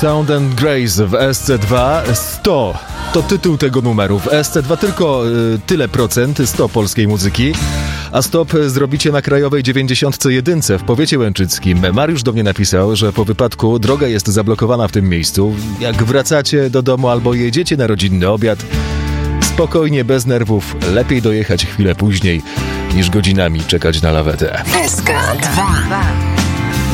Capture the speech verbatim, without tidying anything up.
Sound and Grace w S C dwa. sto to tytuł tego numeru. W S C dwa tylko y, tyle procent, sto polskiej muzyki. A stop zrobicie na krajowej dziewięćdziesiątce jeden w powiecie łęczyckim. Mariusz do mnie napisał, że po wypadku droga jest zablokowana w tym miejscu. Jak wracacie do domu albo jedziecie na rodzinny obiad, spokojnie, bez nerwów, lepiej dojechać chwilę później niż godzinami czekać na lawetę. S K dwa.